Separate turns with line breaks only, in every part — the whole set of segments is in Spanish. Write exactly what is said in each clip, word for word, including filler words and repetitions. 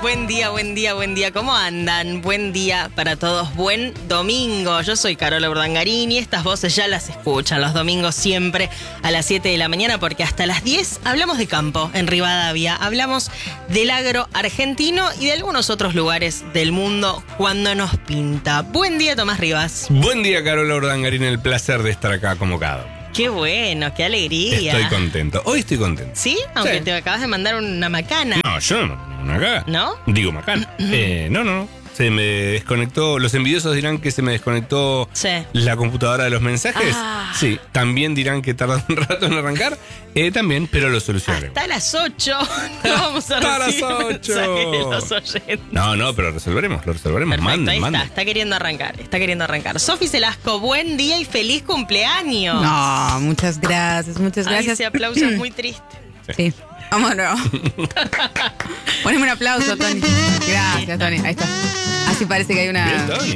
Buen día, buen día, buen día. ¿Cómo andan? Buen día para todos. Buen domingo. Yo soy Carola Urdangarín y estas voces ya las escuchan los domingos siempre a las siete de la mañana porque hasta las diez hablamos de campo en Rivadavia. Hablamos del agro argentino y de algunos otros lugares del mundo cuando nos pinta. Buen día, Tomás Rivas.
Buen día, Carola Urdangarín. El placer de estar acá convocado.
Qué bueno, qué alegría.
Estoy contento. Hoy estoy contento.
¿Sí? Aunque
Sí.
te acabas de mandar una macana.
No, yo no me una acá.
¿No?
Digo macana. eh, no, no, no. Se me desconectó. Los envidiosos dirán que se me desconectó
Sí.
la computadora de los mensajes.
Ah.
Sí. También dirán que tarda un rato en arrancar. Eh, también, pero lo solucionaremos.
Hasta las ocho. No vamos a
Hasta
recibir
las ocho.
mensajes de los oyentes.
No, no, pero resolveremos, lo resolveremos.
Perfecto,
Manden,
ahí
manden.
está, está queriendo arrancar, está queriendo arrancar. Sofi Celasco, buen día y feliz cumpleaños.
No, muchas gracias, muchas
Ay,
gracias.
ese aplauso es muy triste.
Sí, vámonos. Poneme un aplauso, Tony. Gracias, Tony. Ahí está. Así parece que hay una...
Bien, Tony.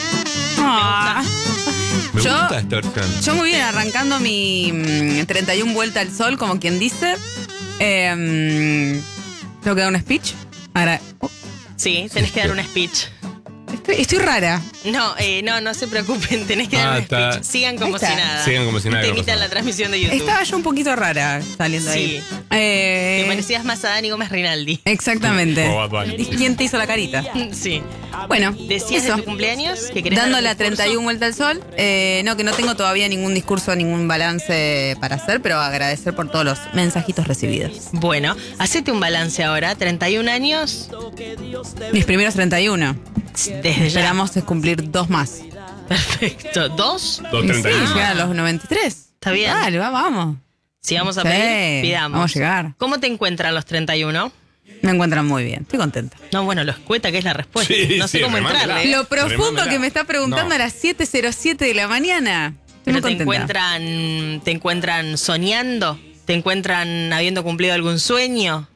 Ah.
Me
Yo-
gusta esta versión.
Yo muy bien, arrancando mi mm, treinta y uno vuelta al sol, como quien dice. Eh, mm, tengo que dar un speech. Ahora, oh,
Sí, tenés que dar un speech.
estoy, estoy rara.
No, eh, no, no se preocupen, tenés que dar
Ah,
un
está.
speech. Sigan como
Ahí está.
si nada.
Sigan como si nada
Te
hubiera
imitan
pasado.
la transmisión de YouTube.
Estaba yo un poquito rara saliendo
Sí.
ahí. Eh,
Te parecías más a Dani Gómez Rinaldi.
Exactamente.
O Bad Bunny.
¿Y quién te hizo la carita?
Sí.
Bueno,
¿Decías
eso.
de tu cumpleaños que querés
Dando
dar un
la
discurso?
treinta y uno vuelta al sol. Eh, no, que no tengo todavía ningún discurso, ningún balance para hacer, pero agradecer por todos los mensajitos recibidos.
Bueno, hacete un balance ahora. treinta y un años,
Mis primeros treinta y uno.
desde ya.
Esperamos cumplir dos más.
Perfecto. ¿Dos?
Dos
Y
treinta y
sí,
uno.
llegar a los noventa y tres.
Está bien.
Dale, va, vamos.
Si vamos a
Sí,
pedir, pidamos.
vamos a llegar.
¿Cómo te encuentran los treinta y uno?
Me encuentran muy bien, estoy contenta.
No, bueno, lo escueta que es la respuesta.
Sí,
no sé
sí,
cómo
remándela.
entrarle.
Lo profundo
Remándela.
que me está preguntando
No.
a las siete cero siete de la mañana. Estoy
Pero
muy
te
contenta.
encuentran, te encuentran soñando, te encuentran habiendo cumplido algún sueño.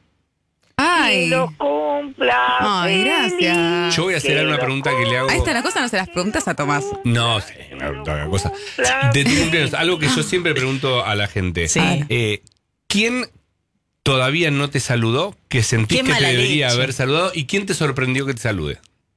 Ay,
Que lo cumpla.
Ay, gracias.
feliz,
Yo voy a hacer
que
una
lo
pregunta que le hago.
ahí está la cosa, no se las preguntas a Tomás.
No, sí, una, una cosa. De tu cumpleaños, algo que yo siempre pregunto a la gente.
Sí.
Eh, ¿Quién todavía no te saludó que sentís
Qué
que te
mala
debería
leche.
haber saludado? ¿Y quién te sorprendió que te salude?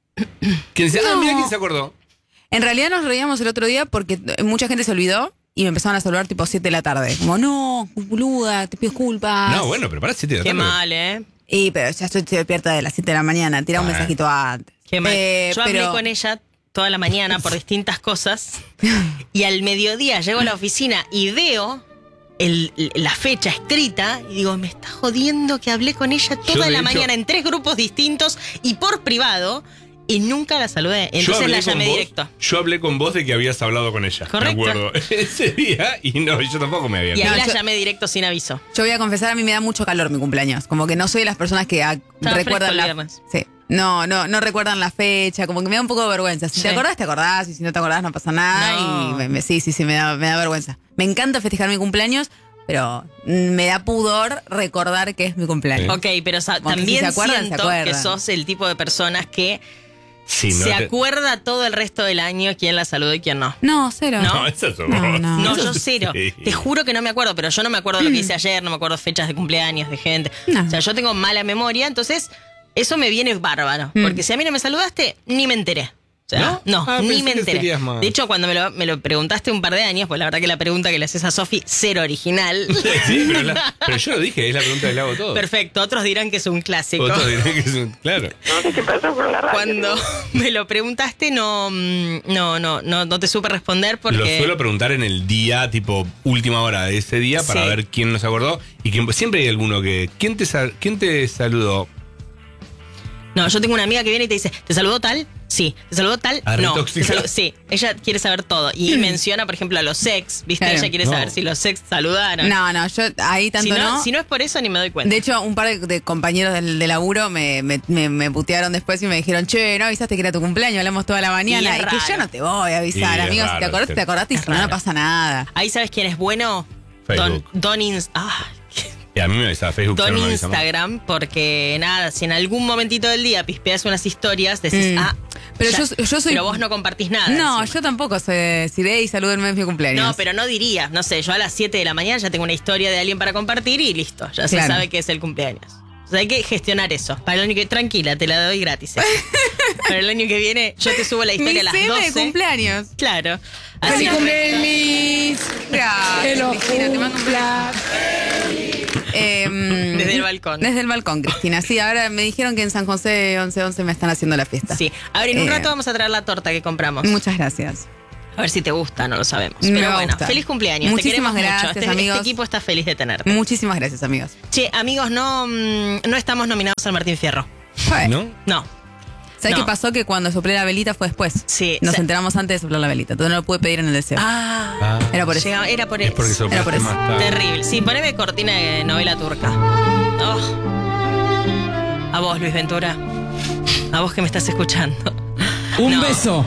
¿Quién dice, ah,
No.
mira quién se acordó?
En realidad nos reíamos el otro día porque mucha gente se olvidó y me empezaron a saludar tipo siete de la tarde. Como, no, boluda, te pido disculpas.
No, bueno, pero para siete de la
Qué
tarde.
mal, ¿eh?
Y pero ya estoy despierta de las siete de la mañana, tira un
Bueno.
mensajito antes.
Qué mal.
Eh,
Yo hablé
pero-
con ella toda la mañana por distintas cosas y al mediodía llego a la oficina y veo el- la fecha escrita y digo, me está jodiendo que hablé con ella
Yo,
toda
de
la
hecho-
mañana en tres grupos distintos y por privado y nunca la saludé.
Yo
Entonces
hablé
la
con
llamé
vos-
directo.
Yo hablé con vos de que habías hablado con ella.
Correcto.
Me acuerdo. Ese día y no, yo tampoco me había
Y ahí
acordado.
la
yo-
llamé directo sin aviso.
Yo voy a confesar, a mí me da mucho calor mi cumpleaños. Como que no soy de las personas que ah,
Estaba
recuerdan
fresco
la
el viernes.
Sí. No, no, no recuerdan la fecha, como que me da un poco de vergüenza. Si
Sí.
te acordás, te acordás, y si no te acordás, no pasa nada.
No.
Y me- me- sí, sí, sí, me da, me da vergüenza. Me encanta festejar mi cumpleaños, pero mm, me da pudor recordar que es mi cumpleaños.
Ok, pero sa-
Como que si
también
se acuerdan, se
siento
acuerdan.
que sos el tipo de personas que
Sí, no
se
te-
acuerda todo el resto del año quién la saludó y quién no.
No, cero.
No.
No, esa sos
No,
vos.
no.
No,
Eso
yo
sí.
cero. Te juro que no me acuerdo, pero yo no me acuerdo lo que hice ayer, no me acuerdo fechas de cumpleaños de gente.
No.
O sea, yo tengo mala memoria, entonces eso me viene bárbaro.
Mm.
Porque si a mí no me saludaste, ni me enteré. O sea, no,
¿No? Ah,
ni
pensé
me
que
enteré.
serías más.
De hecho, cuando me lo, me lo preguntaste un par de años, pues la verdad que la pregunta que le haces a Sofi, cero original.
Sí, pero, la- pero yo lo dije, es la pregunta que le hago a todos.
Perfecto, otros dirán que es un clásico.
Otros dirán que es un- claro.
No sé qué pasó con la radio.
Cuando me lo preguntaste, no, mm, no, no, no, no te supe responder porque.
Lo suelo preguntar en el día, tipo última hora de ese día, para
Sí.
ver quién nos acordó. Y quién, siempre hay alguno que. ¿Quién te, sal- quién te saludó?
No, yo tengo una amiga que viene y te dice, ¿te saludó tal? Sí. ¿Te saludó tal?
Ah,
No.
retóxica.
¿Te saludó? Sí. Ella quiere saber todo. Y menciona, por ejemplo, a los ex. ¿Viste?
Claro.
Ella quiere
No.
saber si los ex saludaron.
No, no, yo ahí tanto
si no,
no.
si no es por eso, ni me doy cuenta.
De hecho, un par de, de compañeros del, de laburo me, me, me, me putearon después y me dijeron, che, no avisaste que era tu cumpleaños, hablamos toda la mañana.
Y
Y,
es
que
raro.
yo no te voy a avisar,
Y es
amigo. Si te
raro,
acordaste,
sí.
te acordaste y si no, no
raro.
pasa nada.
Ahí sabes quién es bueno.
Facebook.
Don, Don, Inst- ah,
Y a mí me avisa Facebook. ya
Don
no me avisa más.
Instagram, porque nada, si en algún momentito del día pispeas unas historias, decís,
Mm.
ah,
Pero
ya-
yo, yo soy.
pero vos no compartís nada.
No,
encima.
yo tampoco sé. Si ve y salúdenme en mi cumpleaños.
No, pero no diría, no sé, yo a las siete de la mañana ya tengo una historia de alguien para compartir y listo, ya se
Claro.
sabe que es el cumpleaños. O sea, hay que gestionar eso. Para el año que tranquila, te la doy gratis. esa. Para el año que viene, yo te subo la historia
Mi
a las
cena
doce.
de cumpleaños.
Claro. Así
¡Feliz
que-
cumpleaños!
Gracias,
¡Que lo
Cristina, te mando un
cumpla!
Eh,
Desde el balcón.
Desde el balcón, Cristina. Sí, ahora me dijeron que en San José once once me están haciendo la fiesta.
Sí. A ver, en un
Eh,
rato vamos a traer la torta que compramos.
Muchas gracias.
A ver si te gusta, no lo sabemos.
Me
Pero
va a
bueno,
gustar.
feliz cumpleaños.
Muchísimas
te queremos
gracias,
mucho. Este,
amigos.
este equipo está feliz de tenerte.
Muchísimas gracias, amigos.
Che, amigos, no, mm, no estamos nominados al Martín Fierro.
¿No?
No.
¿Sabes
No.
qué pasó? Que cuando soplé la velita fue después.
Sí.
Nos
Se-
enteramos antes de soplar la velita. Entonces no lo pude pedir en el deseo.
Ah.
Ah,
Era por eso.
Llegaba- era por
es
eso.
porque
Era
soplaste
por eso.
más tarde.
Terrible. Sí, poneme cortina de novela turca. Oh. A vos, Luis Ventura. A vos que me estás escuchando.
Un
No.
beso.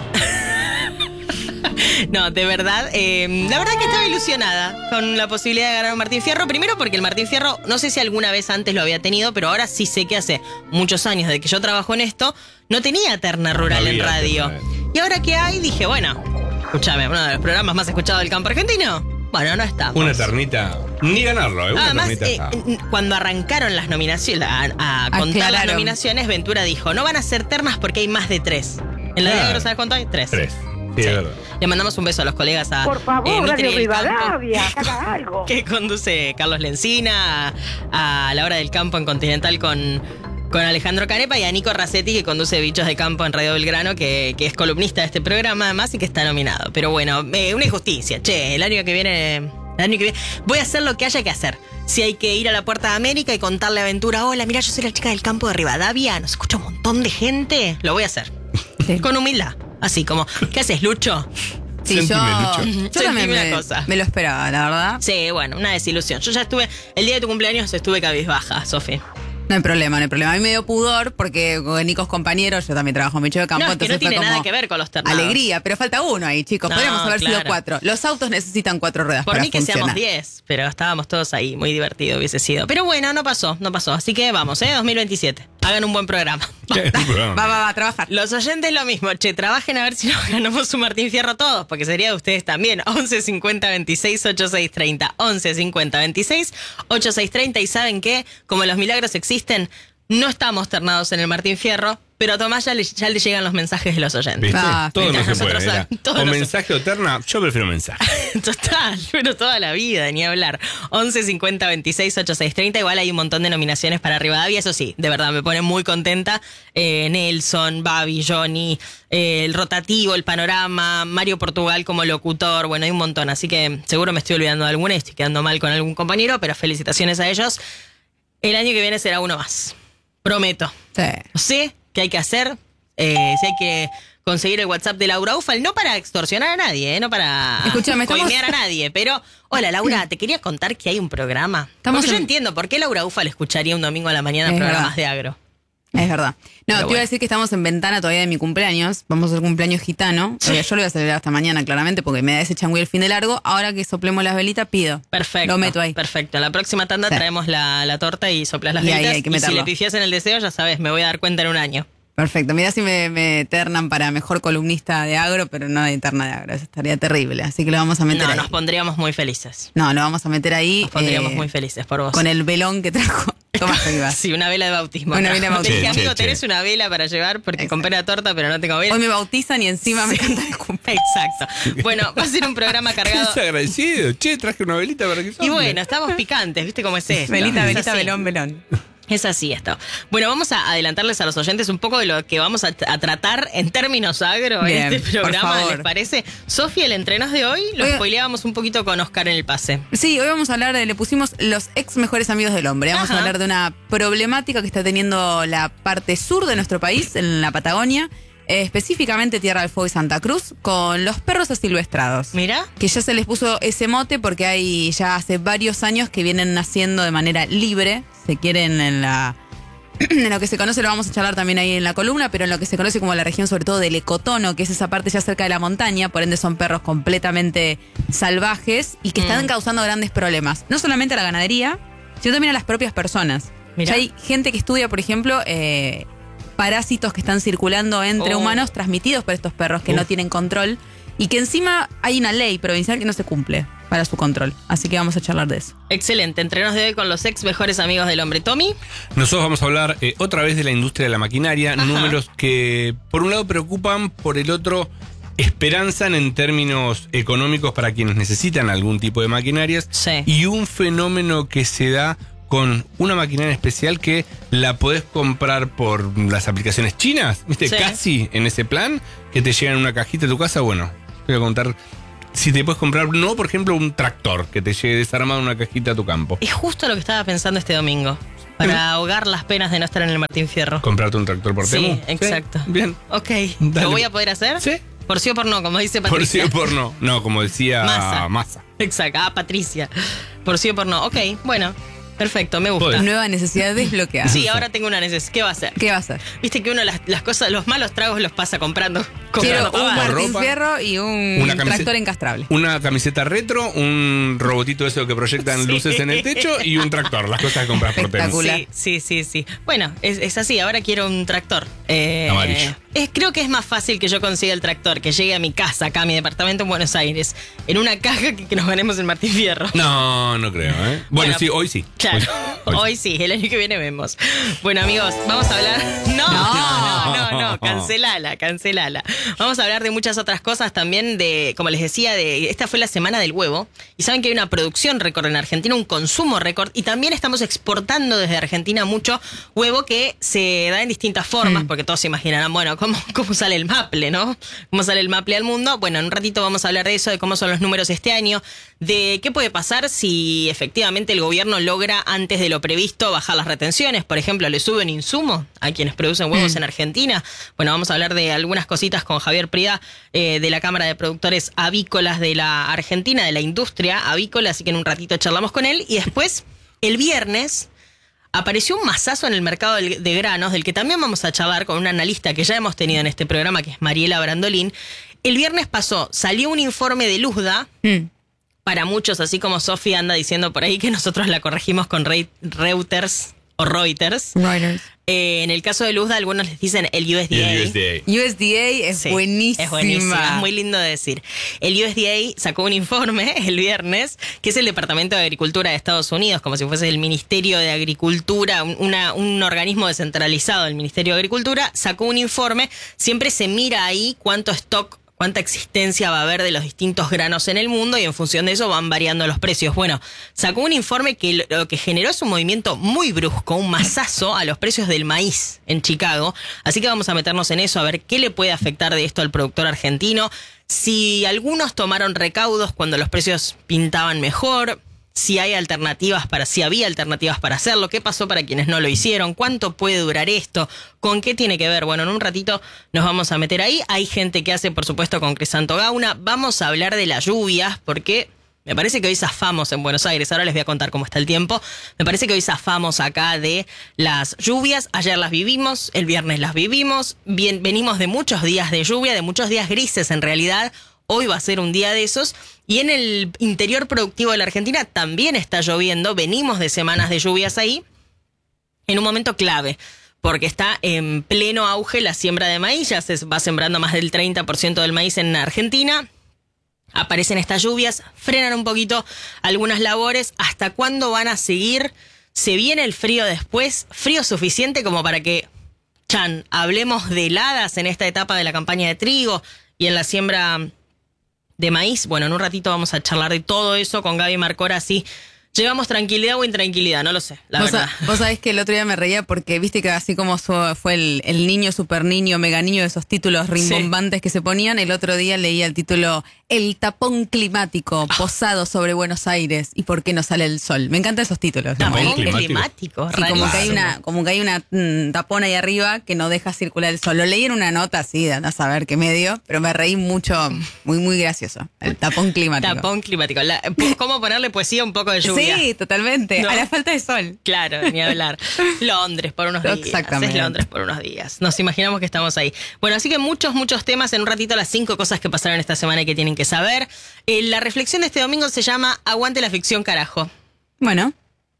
No, de verdad, eh, la verdad que estaba ilusionada con la posibilidad de ganar un Martín Fierro. Primero porque el Martín Fierro, no sé si alguna vez antes lo había tenido, pero ahora sí sé que hace muchos años de que yo trabajo en esto, no tenía terna rural
No
en
había
radio.
terna.
Y ahora que hay, dije, bueno, escúchame, uno de los programas más escuchados del campo argentino. Bueno, no estamos.
Una ternita, ni ganarlo, ¿eh? Una
Además,
ternita
eh,
está.
n- cuando arrancaron las nominaciones, a, a contar las
Aclararon.
nominaciones, Ventura dijo, no van a ser ternas porque hay más de tres. En la de
Claro.
Agro, ¿sabes cuánto hay? Tres.
Tres. Sí,
Sí.
es verdad.
Le mandamos un beso a los colegas a
Por favor,
eh, Mitre
Radio
y el Campo,
Rivadavia, haga algo.
que conduce Carlos Lencina, a, a La Hora del Campo en Continental con, con Alejandro Canepa y a Nico Racetti, que conduce Bichos de Campo en Radio Belgrano, que, que es columnista de este programa además y que está nominado. Pero bueno, eh, una injusticia. Che, el año que viene... El año que viene voy a hacer lo que haya que hacer. Si hay que ir a la Puerta de América y contarle a Aventura, hola, mira, yo soy la chica del campo de Rivadavia, nos escucha un montón de gente, lo voy a hacer.
Sí.
Con humildad. Así como, ¿qué haces, Lucho?
Sí, yo,
Sentime, Lucho.
yo también
Sentime
me,
una cosa.
me lo esperaba, la verdad.
Sí, bueno, una desilusión. Yo ya estuve, el día de tu cumpleaños estuve cabizbaja, Sofi.
No hay problema, no hay problema. A mí me dio pudor porque con Nico es compañero, yo también trabajo en Bicho de Campo,
No, es que
entonces
no tiene
fue como
nada que ver con los ternados.
alegría, pero falta uno ahí, chicos.
No,
Podríamos haber sido
claro.
cuatro. Los autos necesitan cuatro ruedas
Por
para
mí que
funcionar.
seamos diez, pero estábamos todos ahí, muy divertido hubiese sido. Pero bueno, no pasó, no pasó. Así que vamos, ¿eh? dos mil veintisiete. Hagan un buen programa.
Qué programa.
Va, va, va, a trabajar.
Los oyentes lo mismo, che, trabajen a ver si nos ganamos un Martín Fierro todos, porque sería de ustedes también. once cincuenta veintiséis ochenta y seis treinta. once cincuenta veintiséis ochenta y seis treinta. Y saben que, como los milagros existen, no estamos ternados en el Martín Fierro, pero a Tomás ya le, ya le llegan los mensajes de los oyentes.
¿Viste?
Ah,
todo no
mientras
se puede.
nosotros-
era.
todo
O
no se-
mensaje o terna, yo prefiero mensaje.
Total, pero toda la vida, ni hablar. once cincuenta veintiséis ochenta y seis treinta. Igual hay un montón de nominaciones para Rivadavia. Eso sí, de verdad, me pone muy contenta. Eh, Nelson, Babi, Johnny, eh, el rotativo, el panorama, Mario Portugal como locutor. Bueno, hay un montón. Así que seguro me estoy olvidando de alguna y estoy quedando mal con algún compañero, pero felicitaciones a ellos. El año que viene será uno más. Prometo.
Sí.
No sé qué hay que hacer, eh, si hay que conseguir el WhatsApp de Laura Ufal, no para extorsionar a nadie, eh, no para
Escúchame, estamos-
coimear a nadie, pero, hola Laura, te quería contar que hay un programa.
Estamos
Porque yo
en-
entiendo por qué Laura Ufal escucharía un domingo a la mañana
Es
programas
verdad.
de agro.
Es verdad. No, te iba
bueno.
a decir que estamos en ventana todavía de mi cumpleaños. Vamos a hacer cumpleaños gitano.
Sí.
Eh, Yo lo voy a celebrar hasta mañana, claramente, porque me da ese changüí el fin de largo. Ahora que soplemos las velitas, pido.
Perfecto.
Lo meto ahí.
Perfecto. En la próxima tanda
Sí.
traemos la, la torta y soplas las
Y ahí
velitas.
hay que
y si
meterlo.
le pifias en el deseo, ya sabes, me voy a dar cuenta en un año.
Perfecto. Mirá si me, me ternan para mejor columnista de agro, pero no de terna de agro. Eso estaría terrible. Así que lo vamos a meter
No,
ahí.
nos pondríamos muy felices.
No, lo vamos a meter ahí.
Nos pondríamos
eh,
muy felices por vos.
Con el velón que trajo Tomás Rivas.
Sí, una vela de bautismo.
Una vela de bautismo.
Le dije,
Che,
amigo,
che, che.
tenés una vela para llevar porque
Exacto.
compré la torta, pero no tengo vela.
Hoy me bautizan y encima me
Sí.
cantan el cumpleaños.
Exacto. Bueno, va a ser un programa
Qué
cargado.
desagradecido. Che, traje una velita para que
Y
sople.
bueno, estamos picantes, ¿viste cómo es esto?
Velita,
Es
velita,
así.
velón, velón.
Es así esto. Bueno, vamos a adelantarles a los oyentes un poco de lo que vamos a, a tratar en términos agro
Bien,
en este
por
programa,
favor.
¿les parece? Sofía, el entrenos de hoy lo
Oiga.
spoileábamos un poquito con Oscar en el pase.
Sí, hoy vamos a hablar, de, le pusimos los ex mejores amigos del hombre. Vamos
Ajá.
a hablar de una problemática que está teniendo la parte sur de nuestro país, en la Patagonia, eh, específicamente Tierra del Fuego y Santa Cruz, con los perros asilvestrados.
Mira.
Que ya se les puso ese mote porque hay ya hace varios años que vienen naciendo de manera libre, se quieren en la... En lo que se conoce, lo vamos a charlar también ahí en la columna, pero en lo que se conoce como la región sobre todo del ecotono, que es esa parte ya cerca de la montaña, por ende son perros completamente salvajes y que están
Mm.
causando grandes problemas. No solamente a la ganadería, sino también a las propias personas.
Mirá.
Ya hay gente que estudia, por ejemplo, eh, parásitos que están circulando entre
Oh.
humanos transmitidos por estos perros que
Uf.
no tienen control y que encima hay una ley provincial que no se cumple. para su control. Así que vamos a charlar de eso.
Excelente, entrenos de hoy con los ex mejores amigos del hombre. Tommy.
Nosotros vamos a hablar eh, otra vez de la industria de la maquinaria,
Ajá.
números que por un lado preocupan, por el otro esperanzan en términos económicos para quienes necesitan algún tipo de maquinarias,
Sí.
y un fenómeno que se da con una maquinaria especial que la podés comprar por las aplicaciones chinas, ¿viste?
Sí.
Casi en ese plan, que te llega en una cajita a tu casa. Bueno, te voy a contar si te puedes comprar, no, por ejemplo, un tractor que te llegue desarmado en una cajita a tu campo.
Es justo lo que estaba pensando este domingo. Para ahogar las penas de no estar en el Martín Fierro.
¿Comprarte un tractor por Temu?
Sí, exacto.
Bien.
Ok.
Dale.
¿Lo voy a poder hacer?
Sí.
Por sí o por no, como dice
Por sí
Patricia.
o por no. No, como decía
Massa.
Massa.
Exacto. Ah, Patricia. Por sí o por no. Ok, bueno. Perfecto, me gusta.
Podés.
Nueva necesidad desbloqueada.
Sí, ahora tengo una necesidad. ¿Qué va a hacer?
¿Qué va a hacer?
Viste que uno las, las cosas, los malos tragos los pasa comprando.
Quiero
comprando
un
tabaco.
Martín
ropa,
Fierro y un
una camiseta-
tractor encastrable.
Una camiseta retro, un robotito eso que proyectan
Sí.
luces en el techo y un tractor. Las cosas que compras por Temu.
Espectacular.
Sí, sí, sí, sí. Bueno, es, es así. Ahora quiero un tractor. Eh,
Amarillo.
es- creo que es más fácil que yo consiga el tractor, que llegue a mi casa, acá a mi departamento en Buenos Aires, en una caja que, que nos ganemos el Martín Fierro.
No, no creo, ¿eh? Bueno,
Bueno,
sí, hoy sí.
Claro,
Hoy,
hoy, sí, el año que viene vemos. Bueno, amigos, vamos a hablar. No, no, no, no, no, cancelala, cancelala. Vamos a hablar de muchas otras cosas también, de, como les decía, de esta fue la semana del huevo. Y saben que hay una producción récord en Argentina, un consumo récord. Y también estamos exportando desde Argentina mucho huevo que se da en distintas formas, porque todos se imaginarán, bueno, ¿cómo, cómo sale el maple, no? ¿Cómo sale el maple al mundo? Bueno, en un ratito vamos a hablar de eso, de cómo son los números este año, de qué puede pasar si efectivamente el gobierno logra antes de lo previsto bajar las retenciones. Por ejemplo, le suben insumo a quienes producen huevos en Argentina. Bueno, vamos a hablar de algunas cositas con Javier Prida, eh, de la Cámara de Productores Avícolas de la Argentina, de la industria avícola, así que en un ratito charlamos con él. Y después, el viernes, apareció un masazo en el mercado del- de granos, del que también vamos a charlar con una analista que ya hemos tenido en este programa, que es Mariela Brandolín. El viernes pasó, salió un informe de Luzda.
Mm.
Para muchos, así como Sofía anda diciendo por ahí que nosotros la corregimos con Re- Reuters o Reuters.
Reuters.
Eh, en el caso de Luzda, algunos les dicen el U S
Y
D A.
el U S D A.
U S D A es
Sí,
buenísima.
Es buenísima, es muy lindo de decir. El U S D A sacó un informe el viernes, que es el Departamento de Agricultura de Estados Unidos, como si fuese el Ministerio de Agricultura, un, una- un organismo descentralizado del Ministerio de Agricultura, sacó un informe. Siempre se mira ahí cuánto stock, cuánta existencia va a haber de los distintos granos en el mundo y en función de eso van variando los precios. Bueno, sacó un informe que lo, lo que generó es un movimiento muy brusco, un masazo a los precios del maíz en Chicago. Así que vamos a meternos en eso, a ver qué le puede afectar de esto al productor argentino. Si algunos tomaron recaudos cuando los precios pintaban mejor, si hay alternativas para, si había alternativas para hacerlo, qué pasó para quienes no lo hicieron, cuánto puede durar esto, con qué tiene que ver. Bueno, en un ratito nos vamos a meter ahí. Hay gente que hace, por supuesto, con Crisanto Gauna. Vamos a hablar de las lluvias, porque me parece que hoy zafamos en Buenos Aires. Ahora les voy a contar cómo está el tiempo. Me parece que hoy zafamos acá de las lluvias. Ayer las vivimos, el viernes las vivimos. Bien, venimos de muchos días de lluvia, de muchos días grises en realidad. Hoy va a ser un día de esos. Y en el interior productivo de la Argentina también está lloviendo. Venimos de semanas de lluvias ahí. En un momento clave, porque está en pleno auge la siembra de maíz. Ya se va sembrando más del treinta por ciento del maíz en Argentina. Aparecen estas lluvias, frenan un poquito algunas labores. ¿Hasta cuándo van a seguir? ¿Se viene el frío después? ¿Frío suficiente como para que, chan, hablemos de heladas en esta etapa de la campaña de trigo y en la siembra de maíz? Bueno, en un ratito vamos a charlar de todo eso con Gaby Marcora, así llevamos tranquilidad o intranquilidad, no lo sé, la
vos,
verdad.
sa- vos sabés que el otro día me reía porque viste que así como su- fue el, el niño, super niño, mega niño, esos títulos rimbombantes que se ponían, el otro día leía el título El tapón climático posado sobre Buenos Aires y por qué no sale el sol. Me encantan esos títulos. ¿no?
Tapón
Tapón
El- el-
climático,
Sí, como que hay
rarísimo.
una, como que hay una mm, tapón ahí arriba que no deja circular el sol. Lo leí en una nota así, de andá a saber qué medio, pero me reí mucho, muy, muy gracioso. El tapón climático.
Tapón climático. La- ¿Cómo ponerle poesía a un poco de lluvia?
Sí, totalmente.
¿No?
A la falta de sol.
Claro, ni hablar. Londres por unos días.
Exactamente.
Es Londres por unos días. Nos imaginamos que estamos ahí. Bueno, así que muchos, muchos temas. En un ratito las cinco cosas que pasaron esta semana y que tienen que saber. Eh, la reflexión de este domingo se llama Aguante la ficción, carajo.
Bueno,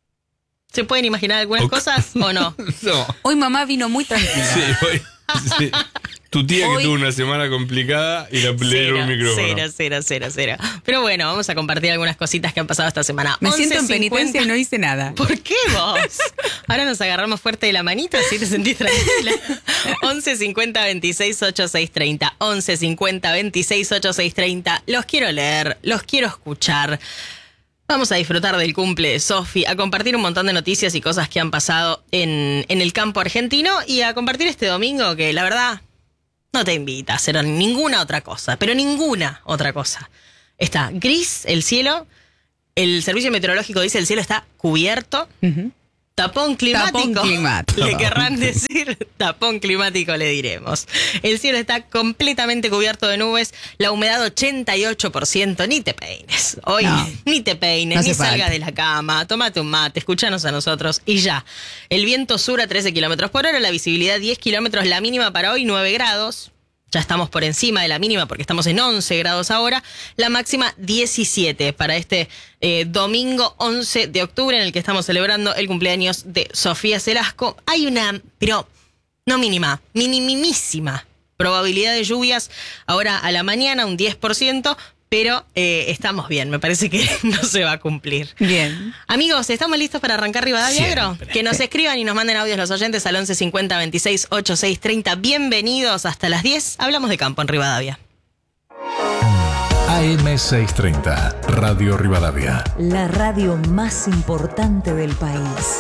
¿Se pueden imaginar algunas
Ok.
cosas o no?
No.
hoy mamá vino muy tranquila.
Sí, voy- sí. Tu tía
Hoy-
que tuvo una semana complicada y la le dieron un micrófono.
cero, cero, cero, cero. Pero bueno, vamos a compartir algunas cositas que han pasado esta semana.
Me siento en
once cincuenta.
penitencia y no hice nada.
¿Por qué vos? Ahora nos agarramos fuerte de la manita, así te sentís tranquila. once cincuenta veintiséis ochenta y seis treinta. once cincuenta veintiséis ochenta y seis treinta. Los quiero leer, los quiero escuchar. Vamos a disfrutar del cumple de Sofi, a compartir un montón de noticias y cosas que han pasado en, en el campo argentino y a compartir este domingo que, la verdad, no te invita a hacer ninguna otra cosa, pero ninguna otra cosa. Está gris el cielo, el servicio meteorológico dice el cielo está cubierto.
Ujú.
Tapón climático.
Tapón climático.
Le querrán decir tapón climático, le diremos. El cielo está completamente cubierto de nubes, la humedad ochenta y ocho por ciento. Ni te peines. Hoy
No.
ni te peines,
No
ni
hace
salgas
falta.
de la cama, tómate un mate, escúchanos a nosotros y ya. El viento sur a trece kilómetros por hora, la visibilidad diez kilómetros, la mínima para hoy nueve grados. Ya estamos por encima de la mínima porque estamos en once grados ahora. La máxima diecisiete para este eh, domingo once de octubre en el que estamos celebrando el cumpleaños de Sofía Celasco. Hay una, pero no mínima, minimísima probabilidad de lluvias ahora a la mañana, un diez por ciento, pero eh, estamos bien. Me parece que no se va a cumplir.
Bien.
Amigos, ¿estamos listos para arrancar Rivadavia Agro? Que nos escriban y nos manden audios los oyentes al once cincuenta veintiséis ochenta y seis treinta. Bienvenidos hasta las diez. Hablamos de campo en Rivadavia.
A M seiscientos treinta, Radio Rivadavia.
La radio más importante del país.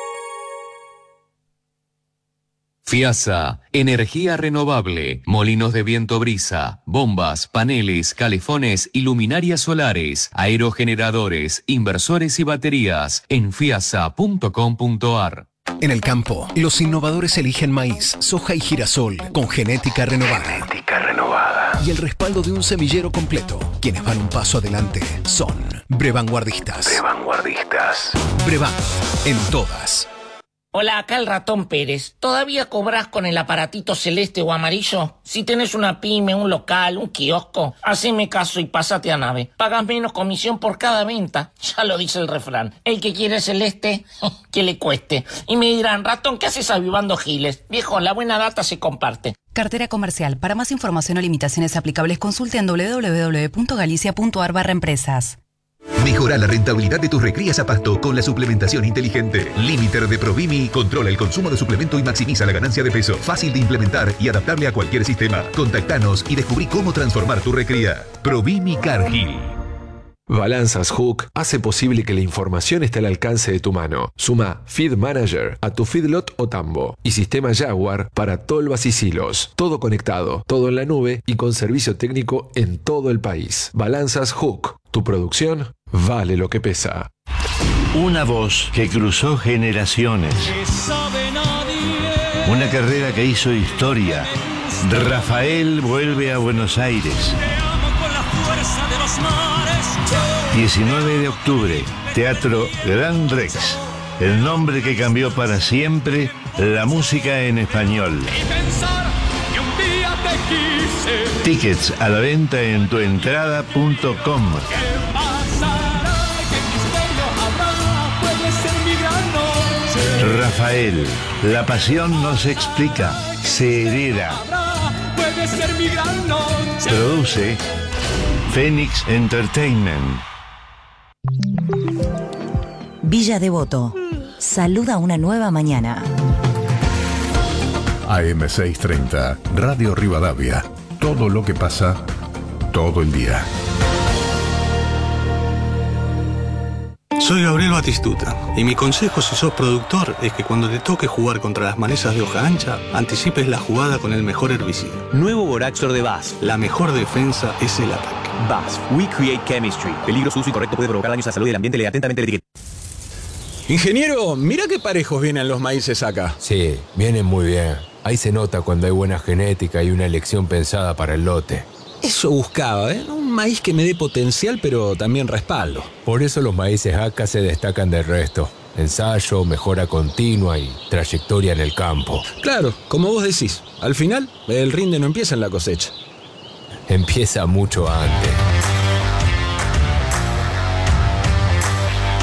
FIASA, energía renovable, molinos de viento brisa, bombas, paneles, calefones y luminarias solares, aerogeneradores, inversores y baterías en fiasa punto com punto ar.
En el campo, los innovadores eligen maíz, soja y girasol con genética renovada.
Genética renovada.
Y el respaldo de un semillero completo. Quienes van un paso adelante son Brevanguardistas.
De vanguardistas.
Brevan, en todas.
Hola, acá el ratón Pérez. ¿Todavía cobras con el aparatito celeste o amarillo? Si tenés una pyme, un local, un kiosco, haceme caso y pásate a Nave. Pagas menos comisión por cada venta. Ya lo dice el refrán. El que quiere celeste, que le cueste. Y me dirán, ratón, ¿qué haces avivando giles? Viejo, la buena data se comparte.
Cartera comercial. Para más información o limitaciones aplicables, consulte en doble u doble u doble u punto galicia punto ar barra empresas.
Mejora la rentabilidad de tus recrías a pasto con la suplementación inteligente. Limiter de Provimi controla el consumo de suplemento y maximiza la ganancia de peso. Fácil de implementar y adaptable a cualquier sistema. Contactanos y descubrí cómo transformar tu recría. Provimi Cargill.
Balanzas Hook hace posible que la información esté al alcance de tu mano. Suma Feed Manager a tu feedlot o tambo y sistema Jaguar para tolvas y silos. Todo conectado, todo en la nube y con servicio técnico en todo el país. Balanzas Hook. Tu producción vale lo que pesa.
Una voz que cruzó generaciones. Una carrera que hizo historia. Rafael vuelve a Buenos Aires. diecinueve de octubre, Teatro Gran Rex. El nombre que cambió para siempre la música en español. Tickets a la venta en tuentrada punto com. Rafael, la pasión no se explica, se hereda. Produce Phoenix Entertainment.
Villa Devoto. Saluda una nueva mañana.
A M seiscientos treinta, Radio Rivadavia. Todo lo que pasa, todo el día.
Soy Gabriel Batistuta y mi consejo si sos productor es que cuando te toque jugar contra las malezas de hoja ancha, anticipes la jugada con el mejor herbicida.
Nuevo Boraxor de B A S F.
La mejor defensa es el ataque.
B A S F. We create chemistry. Peligro, uso incorrecto puede provocar daños a la salud y el ambiente. Lee atentamente la etiqueta.
Ingeniero, mira qué parejos vienen los maíces acá.
Sí, vienen muy bien. Ahí se nota cuando hay buena genética y una elección pensada para el lote.
Eso buscaba, ¿eh? Un maíz que me dé potencial, pero también respaldo.
Por eso los maíces A C A se destacan del resto. Ensayo, mejora continua y trayectoria en el campo.
Claro, como vos decís. Al final, el rinde no empieza en la cosecha.
Empieza mucho antes.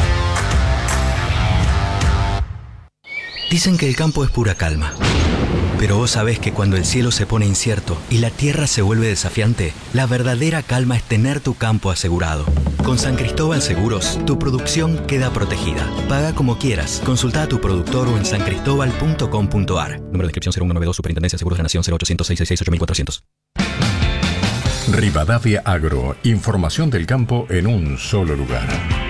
Dicen que el campo es pura calma. Pero vos sabés que cuando el cielo se pone incierto y la tierra se vuelve desafiante, la verdadera calma es tener tu campo asegurado. Con San Cristóbal Seguros, tu producción queda protegida. Paga como quieras. Consulta a tu productor o en san cristóbal punto com punto a r. Número de inscripción cero uno noventa y dos, Superintendencia de Seguros de la Nación, cero ochocientos, seiscientos sesenta y seis, ocho mil cuatrocientos.
Rivadavia Agro, información del campo en un solo lugar.